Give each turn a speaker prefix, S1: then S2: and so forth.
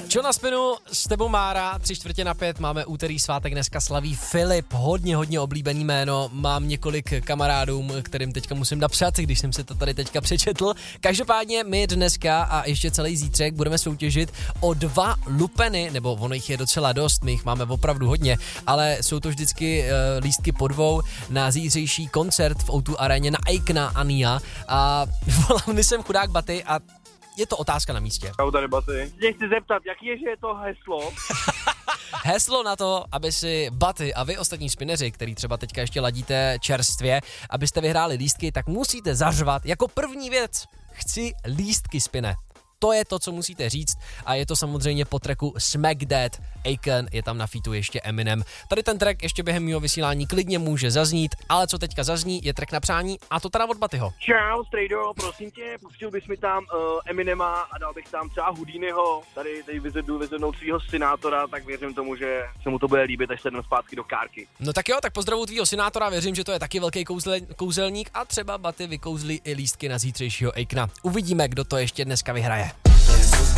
S1: Čo na spinu, s tebou Mára, 3:45, máme úterý svátek, dneska slaví Filip, hodně oblíbený jméno, mám několik kamarádům, kterým teďka musím napsat, když jsem si to tady teďka přečetl. Každopádně my dneska a ještě celý zítřek budeme soutěžit o 2 lupeny, nebo ono jich je docela dost, my jich máme opravdu hodně, ale jsou to vždycky lístky po 2 na zítřejší koncert v O2 aréně na Aikna Ania a volal mi sem chudák Baty a je to otázka na místě.
S2: Čau, tady Baty. Chci zeptat, jaký je, že je to heslo?
S1: Heslo na to, aby si Baty a vy ostatní spineři, který třeba teďka ještě ladíte čerstvě, abyste vyhráli lístky, tak musíte zařvat jako první věc. Chci lístky, spine. To je to, co musíte říct a je to samozřejmě po tracku Smack That, Akon, je tam na featu ještě Eminem. Tady ten track ještě během mýho vysílání klidně může zaznít, ale co teďka zazní, je track na přání a to teda od Batyho.
S2: Čau, Strejdo, prosím tě, pustil bys mi tam Eminema a dal bych tam třeba Houdiniho, tady vyzvednout svýho synátora, tak věřím tomu, že se mu to bude líbit, až se jdem zpátky do kárky.
S1: No tak jo, tak pozdravuji tvýho synátora, věřím, že to je taky velký kouzelník a třeba Baty vykouzlí i lístky na zítřejšího Akona. Uvidíme, kdo to ještě dneska vyhraje.